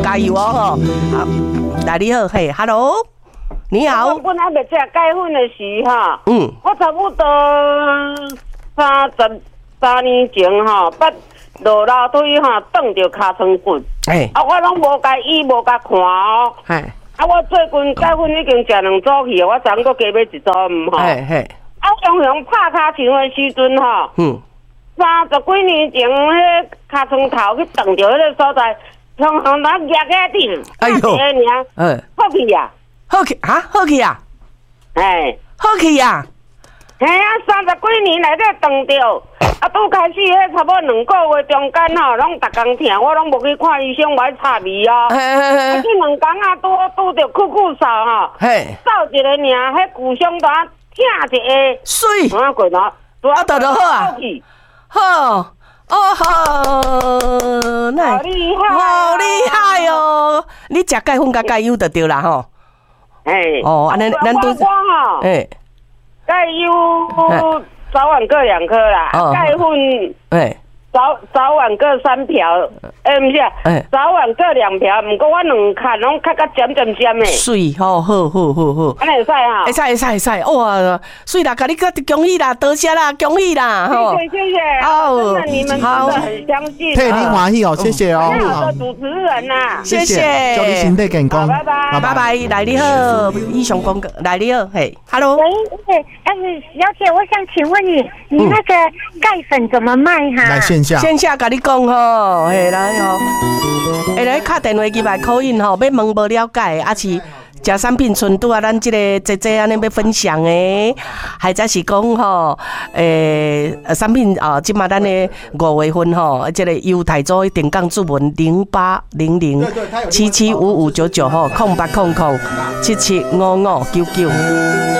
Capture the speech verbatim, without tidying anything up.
加油哦吼！好，来你好，嘿 ，Hello， 你好。 我还未食钙粉的时哈， 嗯， 我差不多三十三年前哈，捌落楼梯哈，撞到尻川骨， 哎， 啊，我拢无甲医，无甲看哦， 哎， 啊，我最近钙粉已经食两组去，我昨个加买一组唔吼， 哎嘿， 啊，常常拍骹墙的时阵哈， 嗯， 三十几年前，迄尻川头去撞到迄个所在，常常咱夹夹顶， 哎呦个尔， 嗯， 好去啊， 好去啊，好去啊， 哎。 好去啊， 嘿啊，三十几年来这撞着，啊，拄开始迄差不多两个月中间吼，拢逐工疼，我拢无去看医生，我还插味哦。 嘿嘿啊， 嘿， 去两工啊，拄拄着酷酷扫吼， 嘿， 扫一个尔，迄骨胸大疼一下， 水， 啊，过喏， 啊，得就好啊，好，哦好，那好厉害， 好厉害哦！你食钙粉甲钙油就对啦吼。 哎， 哦，安尼咱都， 我吼， 哎， 钙油早晚各两颗啦，钙粉， 哎。 早早晚各三瓢，诶、欸，毋是啊， 欸、 早晚各两瓢，毋过我两看拢较较尖尖尖诶。 水，好好好好好， 安尼会使哈？ 会使会使会使，哇，水啦，甲你个恭喜啦，多谢啦，恭喜啦， 吼！谢谢谢谢，哦，真的你们真的很相信， 替您欢喜哦，谢谢哦。 好的主持人呐， 谢谢， 祝你身体健康， 拜拜拜拜，来你好，以上广告，来你好，嘿 ，Hello， 喂，哎，小姐，我想请问你，你那个钙粉怎么卖哈？ 来线下， 线下甲你讲吼，嘿来吼，会来敲电话机来call in吼，要问无了解，还是食产品纯拄啊，咱即个姐姐安尼要分享诶，或者是讲吼，诶，产品啊，即马咱的五月份吼，即个优台组定岗主文零八零零七七五五九九吼，空八空空七七五五九九。